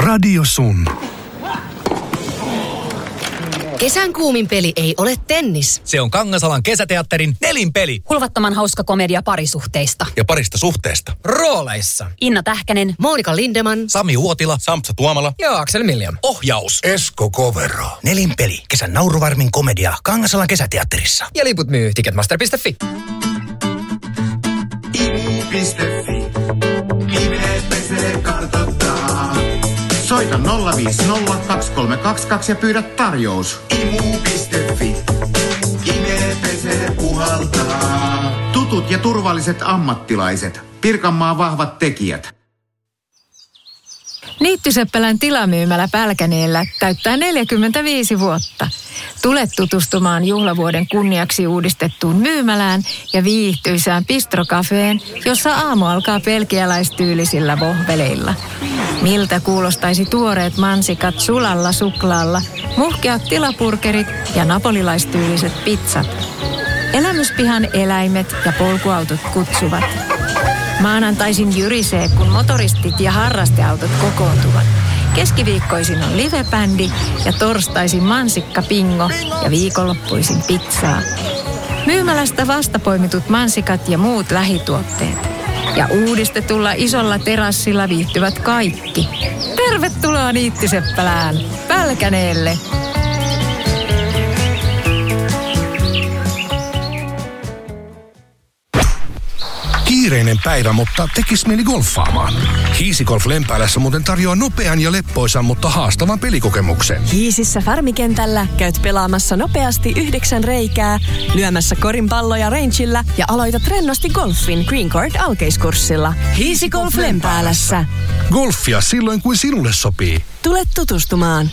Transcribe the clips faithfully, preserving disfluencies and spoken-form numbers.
Radio Sun. Kesän kuumin peli ei ole tennis. Se on Kangasalan kesäteatterin nelinpeli. Hulvattoman hauska komedia parisuhteista. Ja parista suhteesta. Rooleissa Inna Tähkänen, Monika Lindeman, Sami Uotila, Sampsa Tuomala ja Aksel Miljan. Ohjaus Esko Kovero. Nelinpeli. Kesän nauruvarmin komedia Kangasalan kesäteatterissa. Ja liput myy ticketmaster piste fi. imu piste fi. Nimet pesee kartoittaa. Soita nolla viisi nolla kaksi kolme kaksi kaksi ja pyydä tarjous. imu piste fi. Nimet pesee puhaltaa. Tutut ja turvalliset ammattilaiset. Pirkanmaan vahvat tekijät. Niittyseppälän tilamyymälä Pälkäneellä täyttää neljäkymmentäviisi vuotta. Tule tutustumaan juhlavuoden kunniaksi uudistettuun myymälään ja viihtyisään bistrokafeen, jossa aamu alkaa belgialaistyylisillä vohveleilla. Miltä kuulostaisi tuoreet mansikat sulalla suklaalla, muhkeat tilapurkerit ja napolilaistyyliset pizzat. Elämyspihan eläimet ja polkuautot kutsuvat. Maanantaisin jyrisee, kun motoristit ja harrasteautot kokoontuvat. Keskiviikkoisin on livebändi ja torstaisin mansikka pingo ja viikonloppuisin pizzaa. Myymälästä vastapoimitut mansikat ja muut lähituotteet. Ja uudistetulla isolla terassilla viihtyvät kaikki. Tervetuloa Niittyseppälään, Pälkäneelle! Kiireinen päivä, mutta tekis mieli golfaamaan. Hiisigolf Lempäälässä muuten tarjoaa nopean ja leppoisan, mutta haastavan pelikokemuksen. Hiisissä Farmikentällä käyt pelaamassa nopeasti yhdeksän reikää, lyömässä korinpalloja rangeillä ja aloitat rennosti golfin Green Court alkeiskurssilla. Hiisigolf Lempäälässä. Golfia silloin, kuin sinulle sopii. Tule tutustumaan.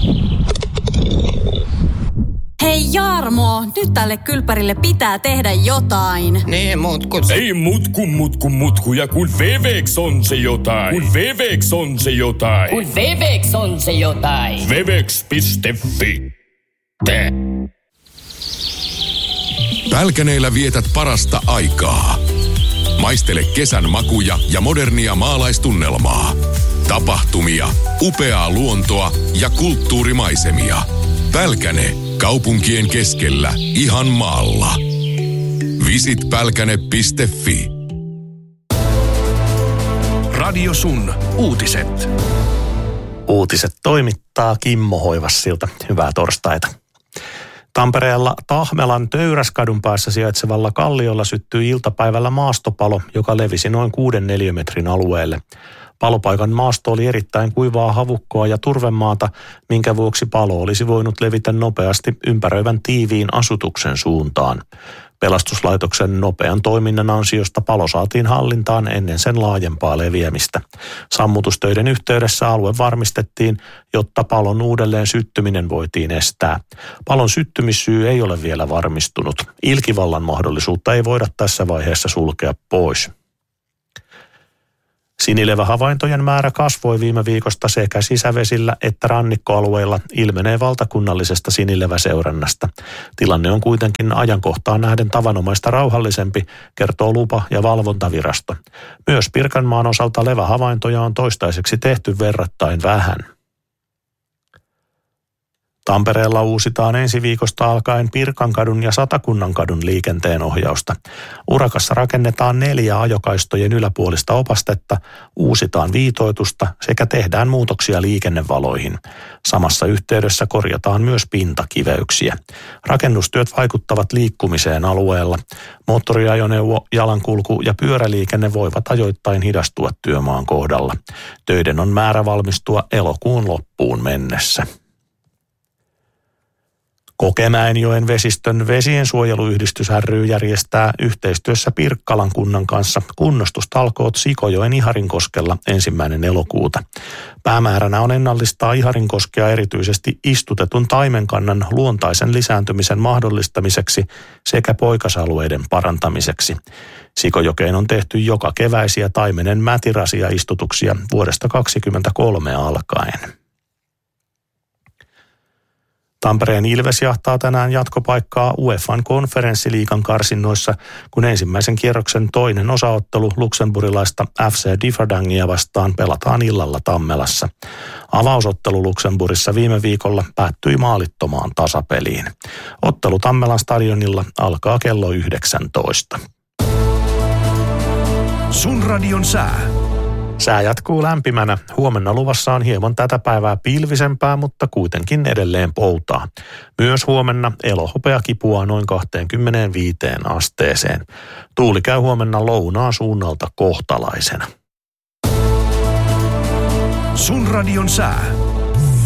Hei Jarmo, nyt tälle kylpärille pitää tehdä jotain. Niin, mutku. Ei mutku, mutku, mutkuja, kun Vevex on se jotain. Kun Vevex on se jotain. Kun Vevex on se jotain. Vevex piste fi. Te. Pälkäneillä vietät parasta aikaa. Maistele kesän makuja ja modernia maalaistunnelmaa. Tapahtumia, upeaa luontoa ja kulttuurimaisemia. Pälkäne. Kaupunkien keskellä, ihan maalla. Visit pälkäne piste fi. Radio Sun. Uutiset. Uutiset toimittaa Kimmo Hoivassilta. Hyvää torstaita. Tampereella Tahmelan Töyräskadun päässä sijaitsevalla kalliolla syttyi iltapäivällä maastopalo, joka levisi noin kuuden neliömetrin alueelle. Palopaikan maasto oli erittäin kuivaa havukkoa ja turvemaata, minkä vuoksi palo olisi voinut levitä nopeasti ympäröivän tiiviin asutuksen suuntaan. Pelastuslaitoksen nopean toiminnan ansiosta palo saatiin hallintaan ennen sen laajempaa leviämistä. Sammutustöiden yhteydessä alue varmistettiin, jotta palon uudelleen syttyminen voitiin estää. Palon syttymissyy ei ole vielä varmistunut. Ilkivallan mahdollisuutta ei voida tässä vaiheessa sulkea pois. Sinilevähavaintojen määrä kasvoi viime viikosta sekä sisävesillä että rannikkoalueilla ilmenee valtakunnallisesta sinileväseurannasta. Tilanne on kuitenkin ajankohtaan nähden tavanomaista rauhallisempi, kertoo lupa- ja valvontavirasto. Myös Pirkanmaan osalta levähavaintoja on toistaiseksi tehty verrattain vähän. Tampereella uusitaan ensi viikosta alkaen Pirkankadun ja Satakunnankadun liikenteenohjausta. Urakassa rakennetaan neljä ajokaistojen yläpuolista opastetta, uusitaan viitoitusta sekä tehdään muutoksia liikennevaloihin. Samassa yhteydessä korjataan myös pintakiveyksiä. Rakennustyöt vaikuttavat liikkumiseen alueella. Moottoriajoneuvo, jalankulku ja pyöräliikenne voivat ajoittain hidastua työmaan kohdalla. Töiden on määrä valmistua elokuun loppuun mennessä. Kokemäenjoen vesistön vesiensuojeluyhdistys ry järjestää yhteistyössä Pirkkalan kunnan kanssa kunnostustalkoot Sikojoen Iharinkoskella ensimmäinen elokuuta. Päämääränä on ennallistaa Iharinkoskea erityisesti istutetun taimenkannan luontaisen lisääntymisen mahdollistamiseksi sekä poikasalueiden parantamiseksi. Sikojokeen on tehty joka keväisiä taimenen mätirasia-istutuksia vuodesta kaksikymmentäkolme alkaen. Tampereen Ilves jahtaa tänään jatkopaikkaa UEFAn konferenssiliigan karsinnoissa, kun ensimmäisen kierroksen toinen osaottelu luxemburgilaista F C Differdangia vastaan pelataan illalla Tammelassa. Avausottelu Luxemburgissa viime viikolla päättyi maalittomaan tasapeliin. Ottelu Tammelan stadionilla alkaa kello yhdeksäntoista. Sun radion sää. Sää jatkuu lämpimänä. Huomenna luvassa on hieman tätä päivää pilvisempää, mutta kuitenkin edelleen poutaa. Myös huomenna elohopea kipuaa noin kaksikymmentäviisi asteeseen. Tuuli käy huomenna lounaan suunnalta kohtalaisena. Sun radion sää.